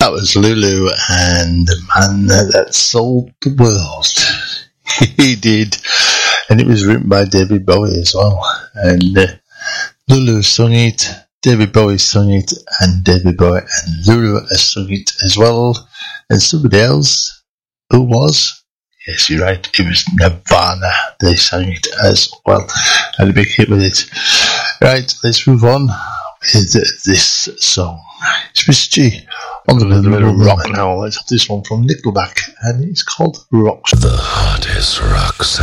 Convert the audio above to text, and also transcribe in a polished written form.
That was Lulu and the man that sold the world. He did. And it was written by David Bowie as well. And Lulu sung it, David Bowie sung it, and David Bowie and Lulu has sung it as well. And somebody else, who was? Yes, you're right, it was Nirvana. They sang it as well. Had a big hit with it. Right, let's move on with this song. It's Mr. G on the little rock now. Let's have this one from Nickelback, and it's called Rockstar. The hottest rock sound.